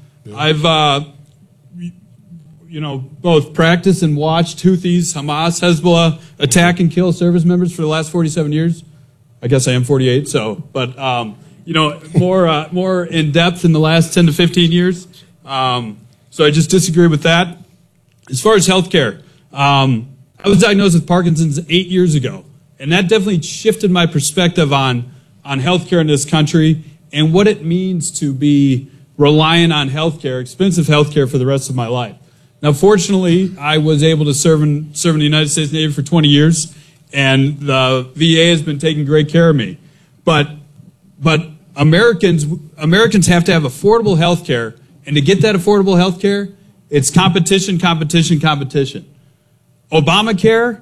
both practiced and watched Houthis, Hamas, Hezbollah attack and kill service members for the last 47 years. I guess I am 48, but more in depth in the last 10 to 15 years. So I just disagree with that. As far as healthcare, I was diagnosed with Parkinson's 8 years ago, and that definitely shifted my perspective on healthcare in this country and what it means to be reliant on healthcare, expensive healthcare for the rest of my life. Now, fortunately, I was able to serve in the United States Navy for 20 years, and the VA has been taking great care of me. But Americans have to have affordable health care, and to get that affordable health care, it's competition, competition, competition. Obamacare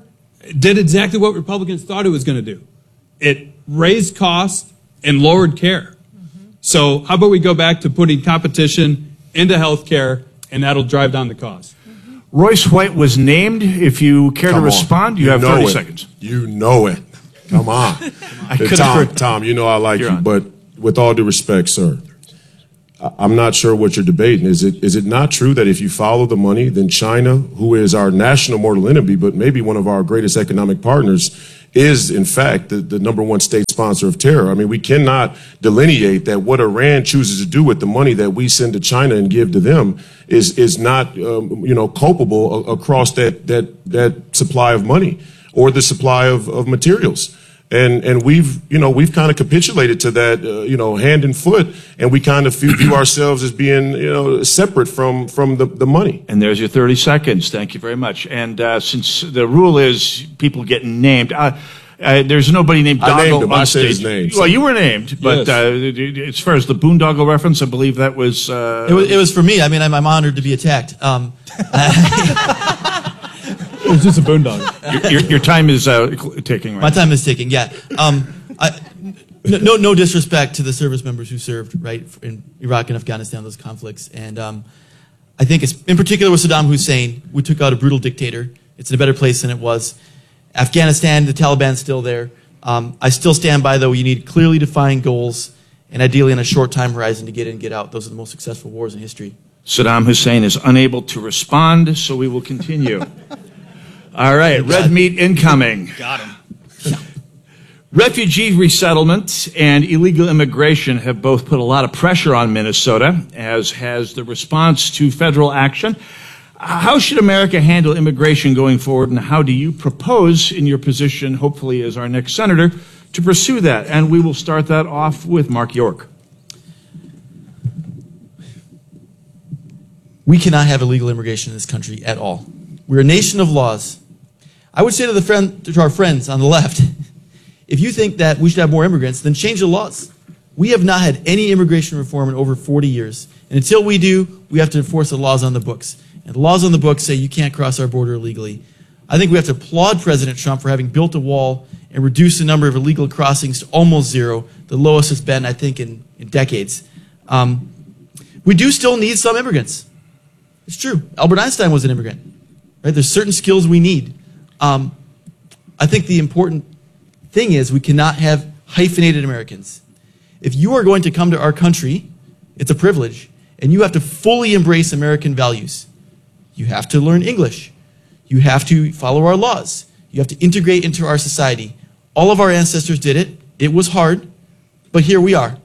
did exactly what Republicans thought it was going to do. It raised costs and lowered care. So how about we go back to putting competition into health care, and that'll drive down the cost. Royce White was named. If you care to respond, you have 30 seconds. You know it. Come on. Tom, you know I like you, but with all due respect, sir, I'm not sure what you're debating. Is it not true that if you follow the money, then China, who is our national mortal enemy, but maybe one of our greatest economic partners, is in fact the number one state sponsor of terror? I mean, we cannot delineate that what Iran chooses to do with the money that we send to China and give to them is not culpable across that supply of money or the supply of materials. And we've kind of capitulated to that, hand and foot, and we kind of view ourselves as being, separate from the money. And there's your 30 seconds. Thank you very much. And since the rule is people getting named, there's nobody named Doggle I named him. on I said stage. his name. Well, you were named, but as far as the boondoggle reference, I believe that was... It was for me. I mean, I'm honored to be attacked. It was just a boondoggle. Your time is ticking right My time is ticking, yeah. No disrespect to the service members who served, right, in Iraq and Afghanistan, those conflicts. And I think it's, in particular with Saddam Hussein, we took out a brutal dictator. It's in a better place than it was. Afghanistan, the Taliban's still there. I still stand by, though, you need clearly defined goals and ideally on a short time horizon to get in and get out. Those are the most successful wars in history. Saddam Hussein is unable to respond, so we will continue. All right, red meat incoming. Got him. Refugee resettlement and illegal immigration have both put a lot of pressure on Minnesota, as has the response to federal action. How should America handle immigration going forward, and how do you propose, in your position, hopefully as our next senator, to pursue that? And we will start that off with Mark York. We cannot have illegal immigration in this country at all. We're a nation of laws. I would say to our friends on the left, if you think that we should have more immigrants, then change the laws. We have not had any immigration reform in over 40 years. And until we do, we have to enforce the laws on the books. And the laws on the books say you can't cross our border illegally. I think we have to applaud President Trump for having built a wall and reduced the number of illegal crossings to almost zero, the lowest it's been, I think, in decades. We do still need some immigrants. It's true. Albert Einstein was an immigrant. Right? There's certain skills we need. I think the important thing is we cannot have hyphenated Americans. If you are going to come to our country, it's a privilege, and you have to fully embrace American values. You have to learn English. You have to follow our laws. You have to integrate into our society. All of our ancestors did it. It was hard, but here we are.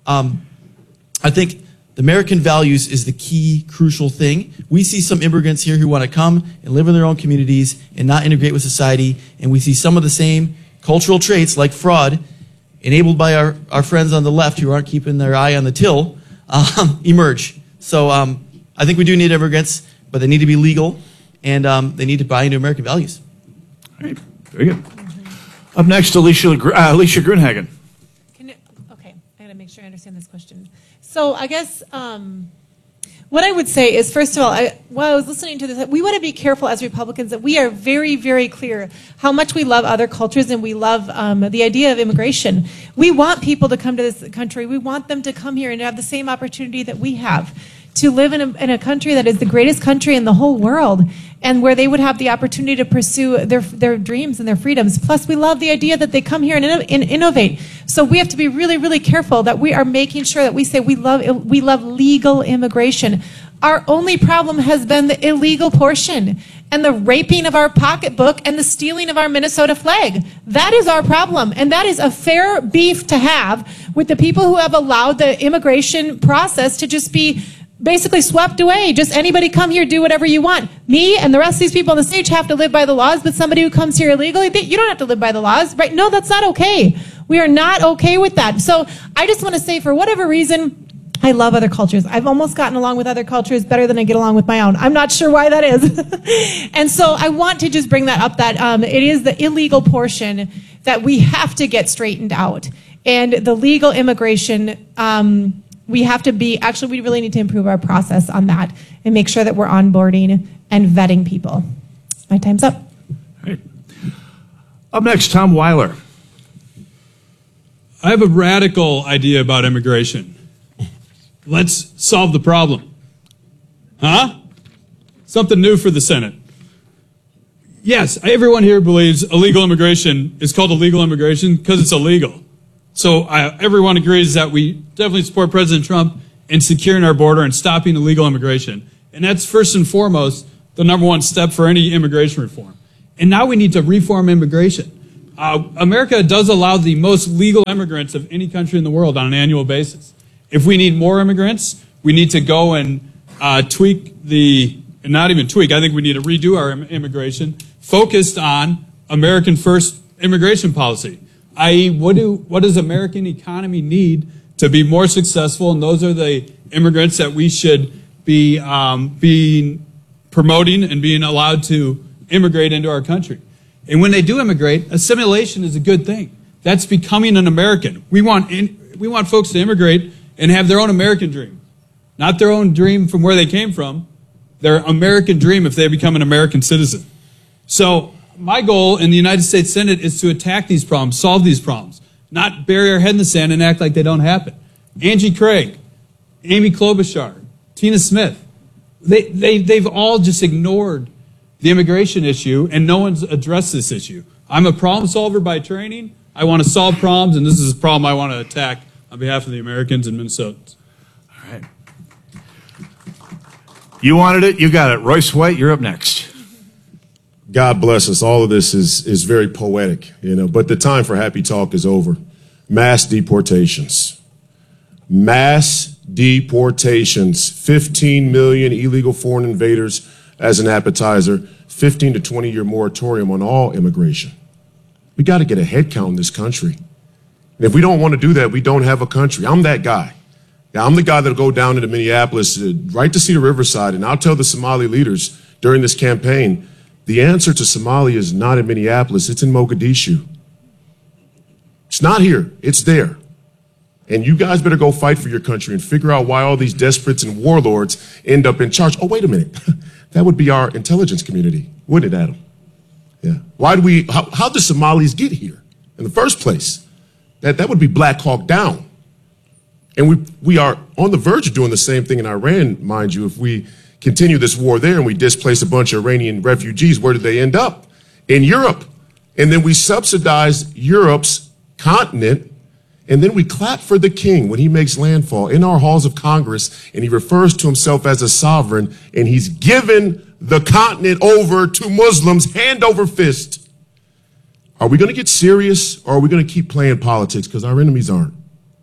I think the American values is the key, crucial thing. We see some immigrants here who want to come and live in their own communities and not integrate with society, and we see some of the same cultural traits like fraud enabled by our friends on the left who aren't keeping their eye on the till emerge. So I think we do need immigrants, but they need to be legal, and they need to buy into American values. All right, very good. Up next, Alicia Grunhagen. Okay, I got to make sure I understand this question. So I guess what I would say is, first of all, while I was listening to this, we want to be careful as Republicans that we are very, very clear how much we love other cultures and we love the idea of immigration. We want people to come to this country. We want them to come here and have the same opportunity that we have to live in a country that is the greatest country in the whole world, and where they would have the opportunity to pursue their dreams and their freedoms. Plus, we love the idea that they come here and innovate. So we have to be really, really careful that we are making sure that we say we love legal immigration. Our only problem has been the illegal portion and the raping of our pocketbook and the stealing of our Minnesota flag. That is our problem, and that is a fair beef to have with the people who have allowed the immigration process to just be basically swept away. Just anybody come here, do whatever you want. Me and the rest of these people on the stage have to live by the laws, but somebody who comes here illegally, you don't have to live by the laws, right? No, that's not okay. We are not okay with that. So I just want to say, for whatever reason, I love other cultures. I've almost gotten along with other cultures better than I get along with my own. I'm not sure why that is. And so I want to just bring that up, that it is the illegal portion that we have to get straightened out. And the legal immigration, we have to be, actually, we really need to improve our process on that and make sure that we're onboarding and vetting people. My time's up. Right. Up next, Tom Weiler. I have a radical idea about immigration. Let's solve the problem. Huh? Something new for the Senate. Yes, everyone here believes illegal immigration is called illegal immigration because it's illegal. So everyone agrees that we definitely support President Trump in securing our border and stopping illegal immigration. And that's first and foremost the number one step for any immigration reform. And now we need to reform immigration. America does allow the most legal immigrants of any country in the world on an annual basis. If we need more immigrants, we need to go and tweak not even tweak, I think we need to redo our immigration focused on American first immigration policy, i.e. what does American economy need to be more successful? And those are the immigrants that we should be being promoting and being allowed to immigrate into our country. And when they do immigrate, assimilation is a good thing. That's becoming an American. We want folks to immigrate and have their own American dream. Not their own dream from where they came from, their American dream if they become an American citizen. So my goal in the United States Senate is to attack these problems, solve these problems, not bury our head in the sand and act like they don't happen. Angie Craig, Amy Klobuchar, Tina Smith, they've all just ignored the immigration issue, and no one's addressed this issue. I'm a problem solver by training. I want to solve problems, and this is a problem I want to attack on behalf of the Americans and Minnesotans. All right. You wanted it, you got it. Royce White, you're up next. God bless us. All of this is very poetic, but the time for happy talk is over. Mass deportations. Mass deportations. 15 million illegal foreign invaders as an appetizer. 15 to 20-year moratorium on all immigration. We got to get a head count in this country. And if we don't want to do that, we don't have a country. I'm that guy. Yeah, I'm the guy that'll go down into Minneapolis, right to see the Riverside, and I'll tell the Somali leaders during this campaign, the answer to Somalia is not in Minneapolis, it's in Mogadishu. It's not here, it's there. And you guys better go fight for your country and figure out why all these desperates and warlords end up in charge. Oh, wait a minute. That would be our intelligence community, wouldn't it, Adam? Yeah. How did Somalis get here in the first place? That would be Black Hawk Down. And we are on the verge of doing the same thing in Iran, mind you. If we continue this war there and we displace a bunch of Iranian refugees, where do they end up? In Europe. And then we subsidize Europe's continent, and then we clap for the king when he makes landfall in our halls of Congress, and he refers to himself as a sovereign, and he's given the continent over to Muslims hand over fist. Are we going to get serious, or are we going to keep playing politics? Because our enemies aren't.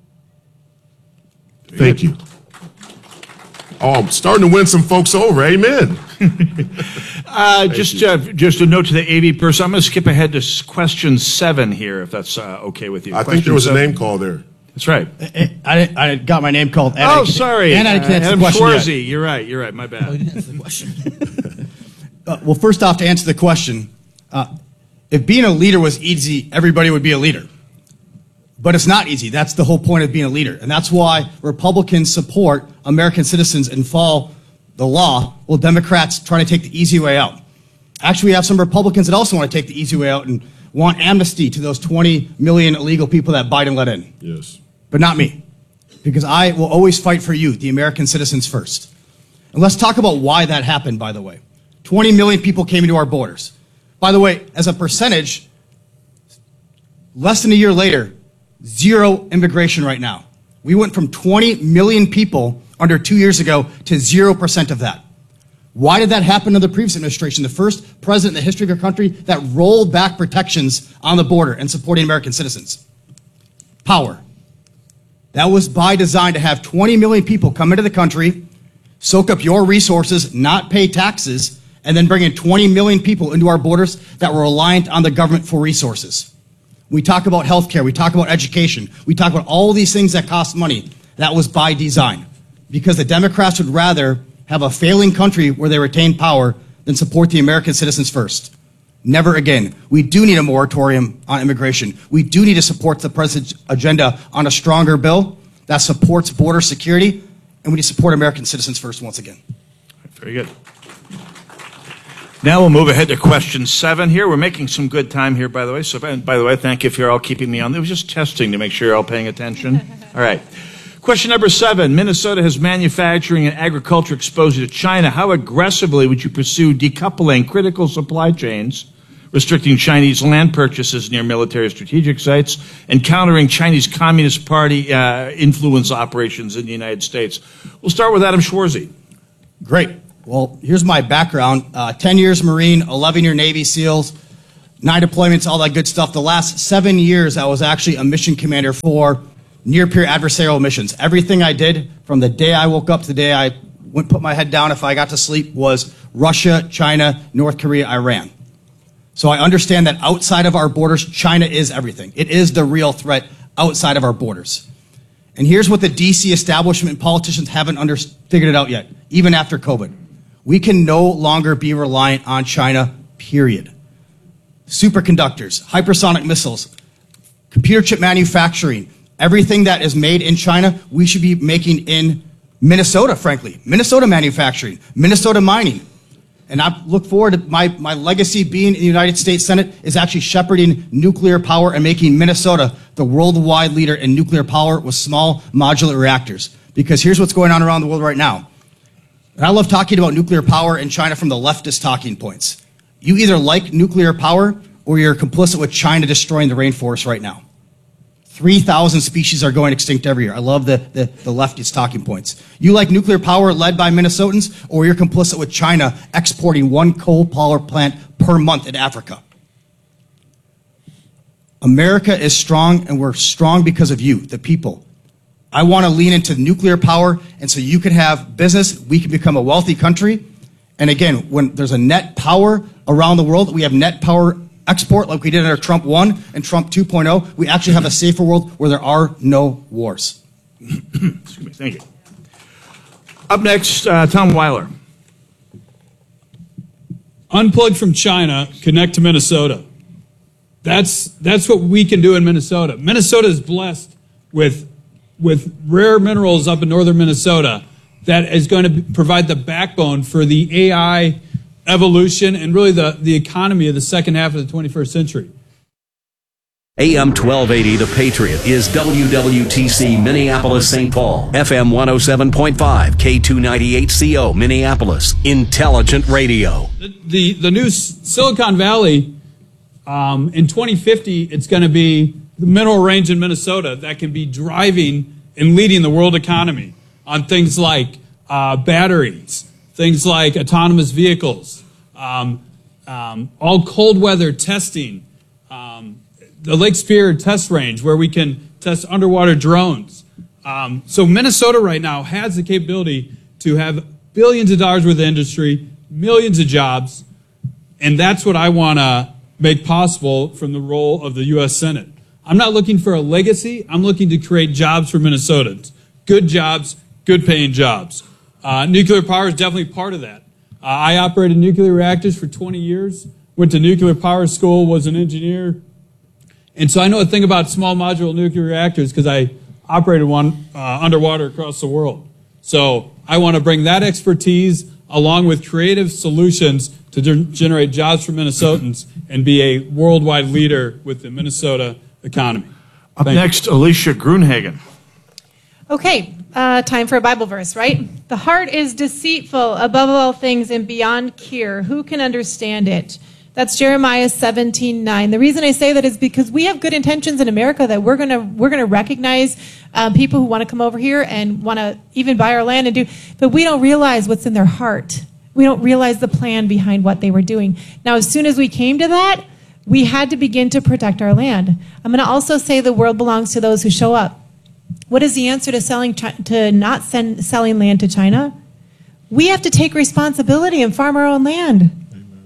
Thank you. Oh, I'm starting to win some folks over. Amen. Just a note to the AV person. I'm going to skip ahead to question 7 here, if that's okay with you. I think there was a name call there. That's right. I got my name called. Oh, sorry. And I didn't answer Adam the question yet. Schwarzy. You're right. My bad. Oh, you didn't answer the question. Well, first off, to answer the question, if being a leader was easy, everybody would be a leader. But it's not easy. That's the whole point of being a leader. And that's why Republicans support American citizens and follow the law, while Democrats try to take the easy way out. Actually, we have some Republicans that also want to take the easy way out and want amnesty to those 20 million illegal people that Biden let in. Yes. But not me. Because I will always fight for you, the American citizens first. And let's talk about why that happened, by the way. 20 million people came into our borders. By the way, as a percentage, less than a year later, 0 immigration right now. We went from 20 million people under 2 years ago to 0% of that. Why did that happen under the previous administration? The first president in the history of our country that rolled back protections on the border and supporting American citizens. Power. That was by design to have 20 million people come into the country, soak up your resources, not pay taxes, and then bring in 20 million people into our borders that were reliant on the government for resources. We talk about healthcare, we talk about education, we talk about all these things that cost money. That was by design. Because the Democrats would rather have a failing country where they retain power than support the American citizens first. Never again. We do need a moratorium on immigration. We do need to support the president's agenda on a stronger bill that supports border security, and we need to support American citizens first once again. Very good. Now we'll move ahead to question 7 here. We're making some good time here, by the way. So, by the way, thank you if you're all keeping me on. It was just testing to make sure you're all paying attention. All right. Question number 7. Minnesota has manufacturing and agriculture exposure to China. How aggressively would you pursue decoupling critical supply chains, restricting Chinese land purchases near military strategic sites, and countering Chinese Communist Party influence operations in the United States? We'll start with Adam Schwarzy. Great. Well, here's my background. 10 years Marine, 11-year Navy SEALs, 9 deployments, all that good stuff. The last 7 years, I was actually a mission commander for near-peer adversarial missions. Everything I did from the day I woke up to the day I went put my head down if I got to sleep was Russia, China, North Korea, Iran. So I understand that outside of our borders, China is everything. It is the real threat outside of our borders. And here's what the DC establishment and politicians haven't figured it out yet, even after COVID. We can no longer be reliant on China, period. Superconductors, hypersonic missiles, computer chip manufacturing, everything that is made in China, we should be making in Minnesota, frankly. Minnesota manufacturing, Minnesota mining. And I look forward to my legacy being in the United States Senate is actually shepherding nuclear power and making Minnesota the worldwide leader in nuclear power with small modular reactors. Because here's what's going on around the world right now. And I love talking about nuclear power in China from the leftist talking points. You either like nuclear power or you're complicit with China destroying the rainforest right now. 3,000 species are going extinct every year. I love the leftist talking points. You like nuclear power led by Minnesotans, or you're complicit with China exporting 1 coal power plant per month in Africa. America is strong, and we're strong because of you, the people. I want to lean into nuclear power, and so you can have business, we can become a wealthy country. And again, when there's a net power around the world, we have net power export like we did under Trump 1 and Trump 2.0, we actually have a safer world where there are no wars. Excuse me, thank you. Up next, Tom Weiler. Unplug from China, connect to Minnesota. That's what we can do in Minnesota. Minnesota is blessed with rare minerals up in northern Minnesota that is going to provide the backbone for the AI evolution and really the economy of the second half of the 21st century. AM 1280 The Patriot is WWTC Minneapolis St. Paul, FM 107.5, K298CO Minneapolis, intelligent radio. The new Silicon Valley, in 2050, it's going to be the mineral range in Minnesota that can be driving and leading the world economy on things like batteries, things like autonomous vehicles, all cold weather testing, the Lake Superior test range where we can test underwater drones. So Minnesota right now has the capability to have billions of dollars worth of industry, millions of jobs, and that's what I want to make possible from the role of the U.S. Senate. I'm not looking for a legacy. I'm looking to create jobs for Minnesotans. Good jobs, good paying jobs. Nuclear power is definitely part of that. I operated nuclear reactors for 20 years, went to nuclear power school, was an engineer. And so I know a thing about small modular nuclear reactors because I operated one underwater across the world. So I want to bring that expertise along with creative solutions to generate jobs for Minnesotans and be a worldwide leader with the Minnesota economy. Up next, Alicia Grunhagen. Okay, time for a Bible verse, right? The heart is deceitful above all things and beyond cure. Who can understand it? That's Jeremiah 17:9. The reason I say that is because we have good intentions in America that we're gonna recognize people who want to come over here and want to even buy our land and do, but we don't realize what's in their heart. We don't realize the plan behind what they were doing. Now, as soon as we came to that, we had to begin to protect our land. I'm going to also say the world belongs to those who show up. What is the answer to selling land to China? We have to take responsibility and farm our own land.